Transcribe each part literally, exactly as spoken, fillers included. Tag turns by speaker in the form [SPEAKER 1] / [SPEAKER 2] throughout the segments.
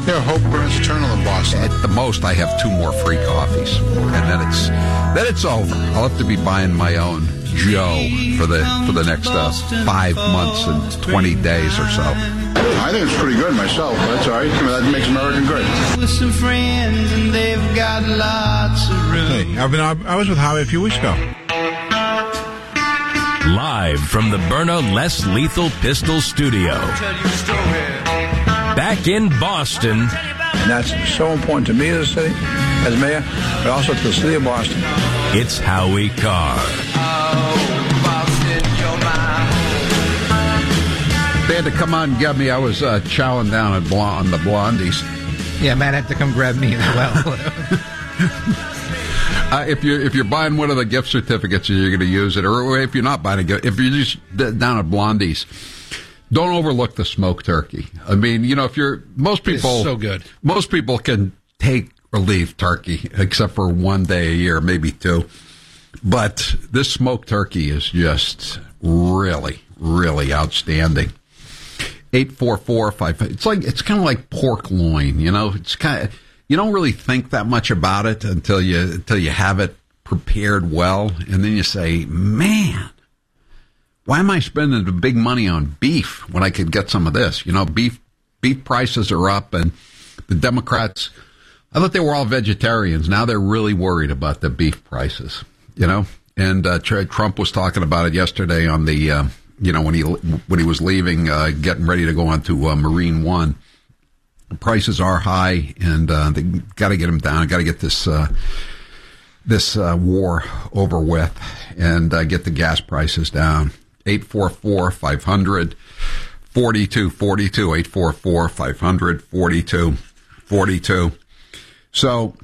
[SPEAKER 1] Yeah, hope burns eternal in Boston.
[SPEAKER 2] At the most, I have two more free coffees, and then it's then it's over. I'll have to be buying my own Joe for the for the next uh, five months and twenty days or so.
[SPEAKER 1] I think it's pretty good myself. But that's all right. That makes America great.
[SPEAKER 3] With some friends, and they've got lots of room.
[SPEAKER 4] Hey, I've been. I was with Howie a few weeks ago.
[SPEAKER 5] Live from the Byrna Less Lethal Pistol Studio. Back in Boston.
[SPEAKER 4] And that's so important to me as a city, as mayor, but also to the city of Boston.
[SPEAKER 5] It's Howie Carr.
[SPEAKER 2] They had to come out and get me. I was uh, chowing down at Blond, on the Blondies.
[SPEAKER 6] Yeah, Matt had to come grab me as well.
[SPEAKER 2] Uh, if you're if you're buying one of the gift certificates and you're going to use it, or if you're not buying a gift, if you're just down at Blondie's, don't overlook the smoked turkey. I mean, you know, if you're most people,
[SPEAKER 6] it's so good.
[SPEAKER 2] Most people can take or leave turkey, except for one day a year, maybe two. But this smoked turkey is just really, really outstanding. Eight four four five. It's like it's kind of like pork loin, you know. It's kind of. You don't really think that much about it until you until you have it prepared well, and then you say, man, why am I spending the big money on beef when I could get some of this? You know, beef beef prices are up, and the Democrats, I thought they were all vegetarians. Now they're really worried about the beef prices, you know. And uh, Trump was talking about it yesterday on the, uh, you know, when he when he was leaving, uh, getting ready to go on to uh, Marine One. Prices are high, and uh, they got to get them down. Got to get this uh, this uh, war over with, and uh, get the gas prices down. Eight four four five hundred forty two forty two. Eight four four five hundred forty two forty two. So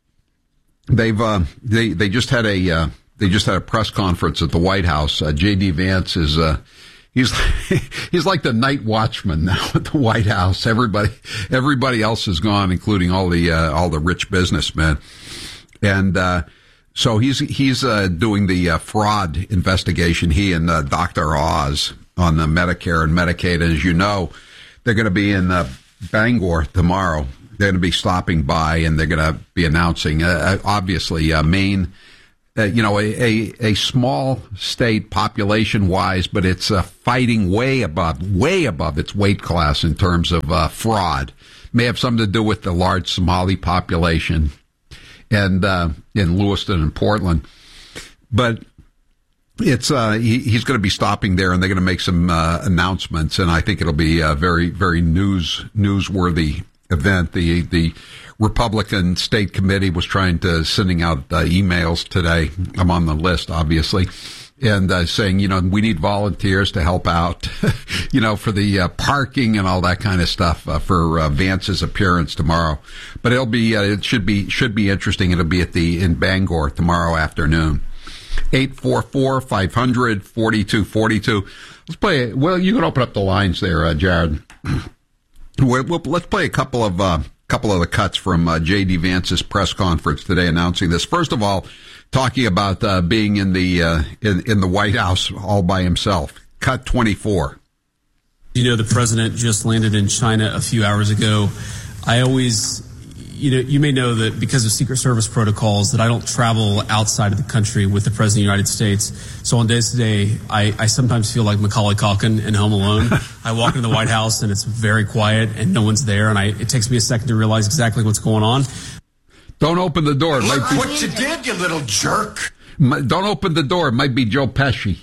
[SPEAKER 2] they've uh, they they just had a uh, they just had a press conference at the White House. Uh, J D Vance is. Uh, He's he's like the night watchman now at the White House. Everybody everybody else is gone, including all the uh, all the rich businessmen, and uh, so he's he's uh, doing the uh, fraud investigation. He and uh, Doctor Oz on the Medicare and Medicaid. And as you know, they're going to be in uh, Bangor tomorrow. They're going to be stopping by, and they're going to be announcing. Uh, obviously, uh, Maine. Uh, you know, a, a, a small state population-wise, but it's uh, fighting way above, way above its weight class in terms of uh, fraud. May have something to do with the large Somali population and uh, in Lewiston and Portland. But it's uh, he, he's going to be stopping there, and they're going to make some uh, announcements, and I think it'll be a very, very news newsworthy event. The the Republican State Committee was trying to sending out uh, emails today. I'm on the list, obviously, and uh, saying, you know, we need volunteers to help out, you know, for the uh, parking and all that kind of stuff uh, for uh, Vance's appearance tomorrow. But it'll be, uh, it should be, should be interesting. It'll be at the in Bangor tomorrow afternoon. Eight four four five hundred forty two forty two. Let's play. Well, you can open up the lines there, uh, Jared. We'll, we'll, let's play a couple of. Uh, couple of the cuts from uh, J D Vance's press conference today announcing this. First of all, talking about uh, being in the uh, in, in the White House all by himself. Cut twenty-four.
[SPEAKER 7] You know, the president just landed in China a few hours ago. I always, you know, you may know that because of Secret Service protocols that I don't travel outside of the country with the President of the United States. So on days today, I, I sometimes feel like Macaulay Culkin in Home Alone. I walk into the White House and it's very quiet and no one's there, and I, it takes me a second to realize exactly what's going on.
[SPEAKER 2] Don't open the door. It
[SPEAKER 8] Look
[SPEAKER 2] might be,
[SPEAKER 8] what you did, you little jerk.
[SPEAKER 2] Don't open the door. It might be Joe Pesci.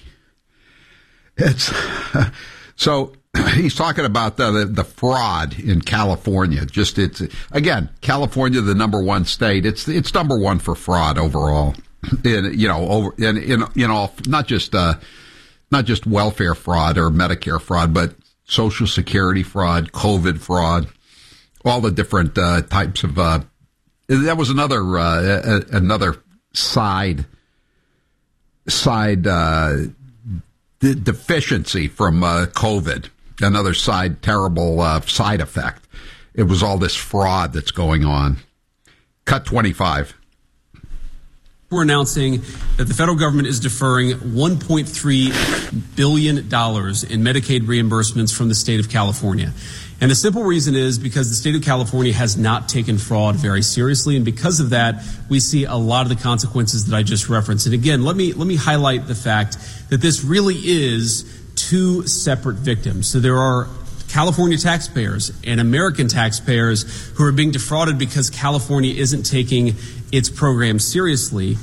[SPEAKER 2] It's so he's talking about the, the the fraud in California. Just it's again, California, the number one state. It's it's number one for fraud overall. In you know over in in in all, not just uh, not just welfare fraud or Medicare fraud, but Social Security fraud, COVID fraud, all the different uh, types of. Uh, that was another uh, another side side uh, de- deficiency from uh, COVID. Another side terrible uh, side effect. It was all this fraud that's going on. Cut twenty-five.
[SPEAKER 7] We're announcing that the federal government is deferring one point three billion dollars in Medicaid reimbursements from the state of California. And the simple reason is because the state of California has not taken fraud very seriously. And because of that, we see a lot of the consequences that I just referenced. And again, let me let me highlight the fact that this really is two separate victims. So there are California taxpayers and American taxpayers who are being defrauded because California isn't taking its program seriously.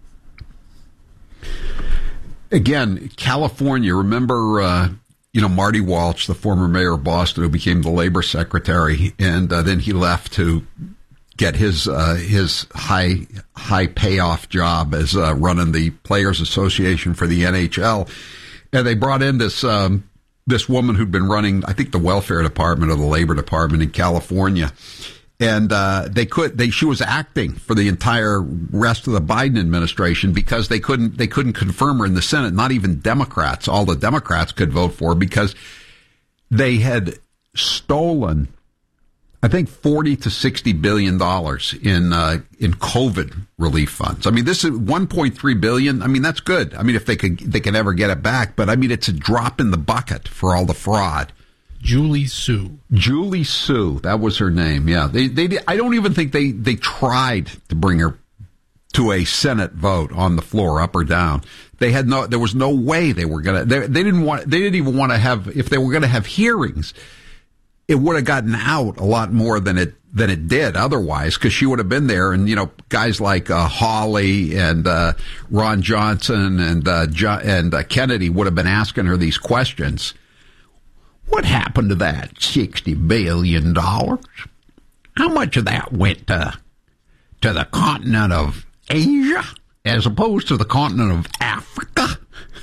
[SPEAKER 2] Again, California, remember, uh, you know, Marty Walsh, the former mayor of Boston, who became the labor secretary, and uh, then he left to get his uh, his high high payoff job as uh, running the Players Association for the N H L. And they brought in this um, this woman who'd been running, I think, the welfare department or the labor department in California. And uh, they could. They she was acting for the entire rest of the Biden administration because they couldn't. They couldn't confirm her in the Senate. Not even Democrats. All the Democrats could vote for her because they had stolen, I think, forty to sixty billion dollars in uh, in COVID relief funds. I mean, this is one point three billion. I mean, that's good. I mean, if they could, they can ever get it back. But I mean, it's a drop in the bucket for all the fraud.
[SPEAKER 9] Julie Su.
[SPEAKER 2] Julie Su, that was her name. Yeah, they they. I don't even think they they tried to bring her to a Senate vote on the floor, up or down. They had no. There was no way they were gonna. They, they didn't want. They didn't even want to have. If they were gonna have hearings, it would have gotten out a lot more than it than it did otherwise, because she would have been there, and you know, guys like uh, Hawley and uh, Ron Johnson and uh, jo- and uh, Kennedy would have been asking her these questions. What happened to that sixty billion dollars? How much of that went to, to the continent of Asia as opposed to the continent of Africa?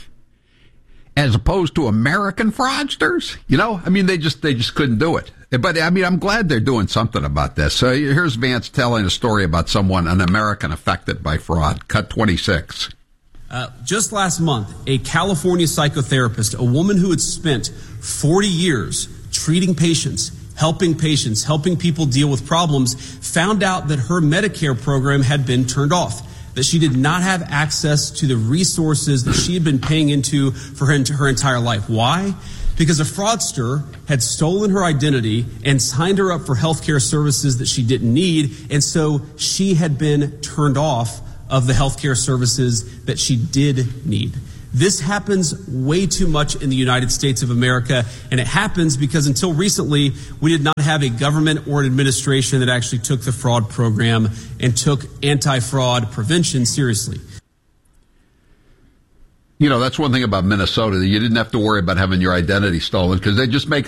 [SPEAKER 2] As opposed to American fraudsters? You know, I mean, they just they just couldn't do it. But, I mean, I'm glad they're doing something about this. So here's Vance telling a story about someone, an American affected by fraud. Cut twenty-six.
[SPEAKER 7] Uh, just last month, a California psychotherapist, a woman who had spent forty years treating patients, helping patients, helping people deal with problems, found out that her Medicare program had been turned off, that she did not have access to the resources that she had been paying into for her, into her entire life. Why? Because a fraudster had stolen her identity and signed her up for health care services that she didn't need, and so she had been turned off of the healthcare services that she did need. This happens way too much in the United States of America, and it happens because until recently, we did not have a government or an administration that actually took the fraud program and took anti-fraud prevention seriously.
[SPEAKER 2] You know, that's one thing about Minnesota, that you didn't have to worry about having your identity stolen because they just make